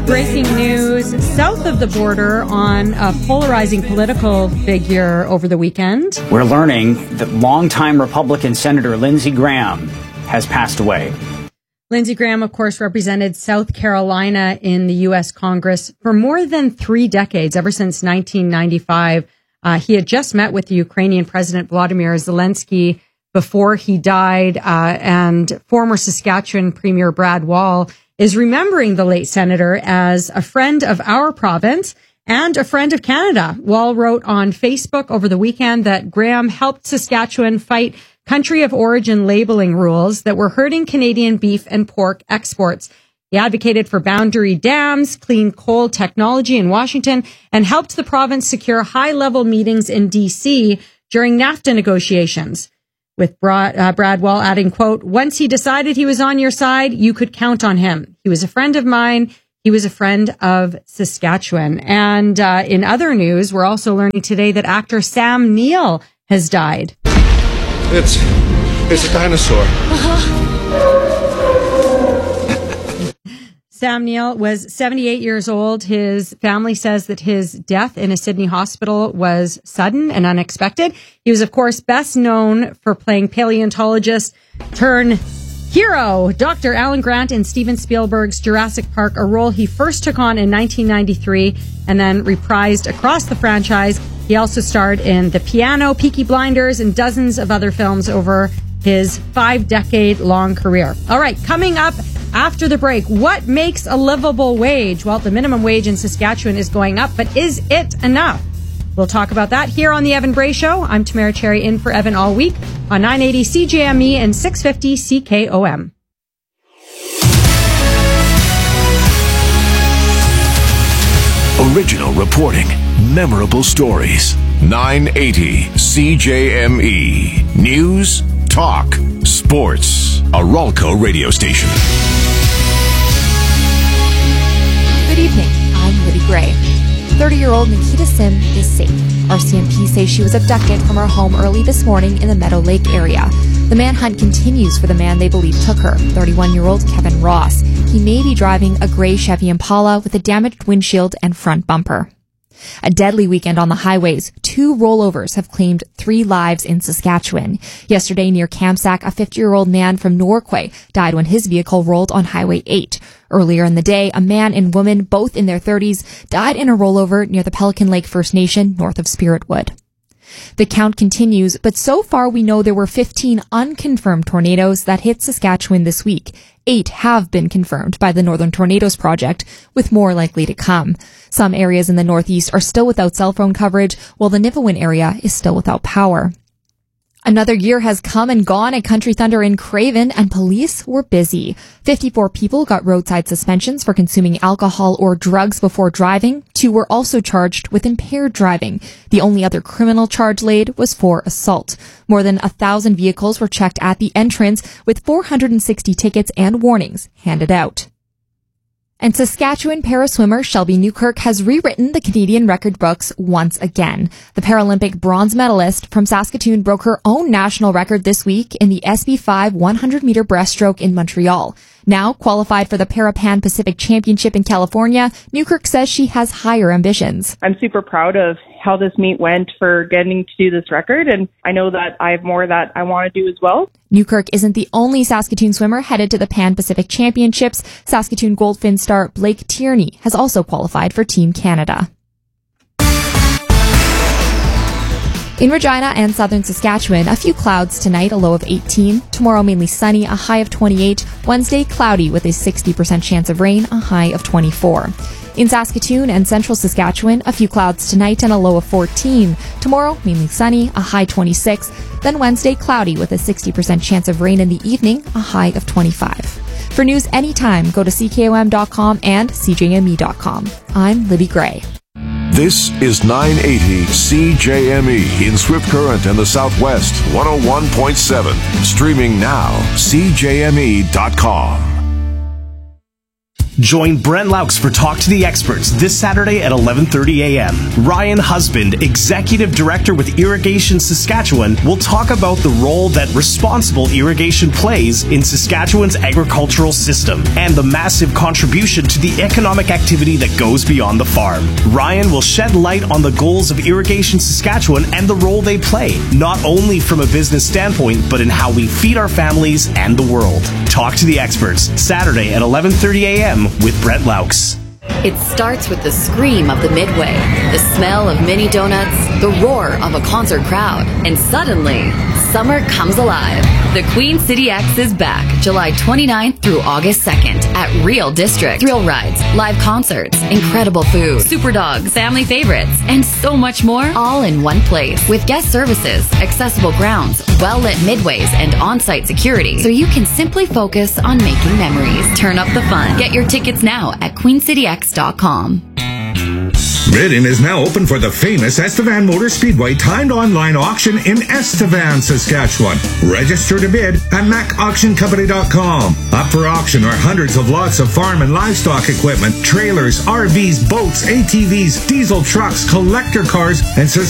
Breaking news south of the border on a polarizing political figure over the weekend. We're learning that longtime Republican Senator Lindsey Graham has passed away. Lindsey Graham, of course, represented South Carolina in the U.S. Congress for more than 3 decades, ever since 1995. He had just met with the Ukrainian President Vladimir Zelensky before he died, and former Saskatchewan Premier Brad Wall is remembering the late senator as a friend of our province and a friend of Canada. Wall wrote on Facebook over the weekend that Graham helped Saskatchewan fight country of origin labeling rules that were hurting Canadian beef and pork exports. He advocated for boundary dams, clean coal technology in Washington, and helped the province secure high-level meetings in D.C. during NAFTA negotiations. With Brad Wall adding, quote, "Once he decided he was on your side, you could count on him. He was a friend of mine. He was a friend of Saskatchewan." And in other news, we're also learning today that actor Sam Neill has died. It's a dinosaur. Sam Neill was 78 years old. His family says that his death in a Sydney hospital was sudden and unexpected. He was, of course, best known for playing paleontologist turn hero Dr. Alan Grant in Steven Spielberg's Jurassic Park, a role he first took on in 1993 and then reprised across the franchise. He also starred in The Piano, Peaky Blinders, and dozens of other films over his 5-decade-long career. All right, coming up after the break, what makes a livable wage? Well, the minimum wage in Saskatchewan is going up, but is it enough? We'll talk about that here on The Evan Bray Show. I'm Tamara Cherry, in for Evan all week on 980 CJME and 650 CKOM. Original reporting, memorable stories. 980 CJME. News, talk, sports. A Ralco radio station. Good evening. I'm Libby Gray. 30-year-old Nikita Sim is safe. RCMP say she was abducted from her home early this morning in the Meadow Lake area. The manhunt continues for the man they believe took her, 31-year-old Kevin Ross. He may be driving a gray Chevy Impala with a damaged windshield and front bumper. A deadly weekend on the highways. 2 rollovers have claimed 3 lives in Saskatchewan. Yesterday near Kamsack, a 50-year-old man from Norquay died when his vehicle rolled on Highway 8. Earlier in the day, a man and woman, both in their 30s, died in a rollover near the Pelican Lake First Nation, north of Spiritwood. The count continues, but so far we know there were 15 unconfirmed tornadoes that hit Saskatchewan this week. 8 have been confirmed by the Northern Tornadoes Project, with more likely to come. Some areas in the northeast are still without cell phone coverage, while the Nipawin area is still without power. Another year has come and gone at Country Thunder in Craven, and police were busy. 54 people got roadside suspensions for consuming alcohol or drugs before driving. 2 were also charged with impaired driving. The only other criminal charge laid was for assault. More than 1,000 vehicles were checked at the entrance, with 460 tickets and warnings handed out. And Saskatchewan paraswimmer Shelby Newkirk has rewritten the Canadian record books once again. The Paralympic bronze medalist from Saskatoon broke her own national record this week in the SB5 100-meter breaststroke in Montreal. Now qualified for the Parapan Pacific Championship in California, Newkirk says she has higher ambitions. I'm super proud of how this meet went for getting to do this record, and I know that I have more that I want to do as well. Newkirk isn't the only Saskatoon swimmer headed to the Pan Pacific Championships. Saskatoon Goldfin star Blake Tierney has also qualified for Team Canada. In Regina and southern Saskatchewan, a few clouds tonight, a low of 18. Tomorrow, mainly sunny, a high of 28. Wednesday, cloudy with a 60% chance of rain, a high of 24. In Saskatoon and central Saskatchewan, a few clouds tonight and a low of 14. Tomorrow, mainly sunny, a high 26. Then Wednesday, cloudy with a 60% chance of rain in the evening, a high of 25. For news anytime, go to CKOM.com and CJME.com. I'm Libby Gray. This is 980 CJME in Swift Current and the Southwest, 101.7. Streaming now, CJME.com. Join Brent Laux for Talk to the Experts this Saturday at 11:30 a.m. Ryan Husband, Executive Director with Irrigation Saskatchewan, will talk about the role that responsible irrigation plays in Saskatchewan's agricultural system and the massive contribution to the economic activity that goes beyond the farm. Ryan will shed light on the goals of Irrigation Saskatchewan and the role they play, not only from a business standpoint, but in how we feed our families and the world. Talk to the Experts, Saturday at 11:30 a.m. with Brent Laux. It starts with the scream of the Midway, the smell of mini donuts, the roar of a concert crowd, and suddenly, summer comes alive. The Queen City X is back July 29th through August 2nd at Real District. Thrill rides, live concerts, incredible food, super dogs, family favorites, and so much more, all in one place. With guest services, accessible grounds, well-lit midways, and on-site security, so you can simply focus on making memories. Turn up the fun. Get your tickets now at queencityx.com. Bidding is now open for the famous Estevan Motor Speedway timed online auction in Estevan, Saskatchewan. Register to bid at macauctioncompany.com. Up for auction are hundreds of lots of farm and livestock equipment, trailers, RVs, boats, ATVs, diesel trucks, collector cars, and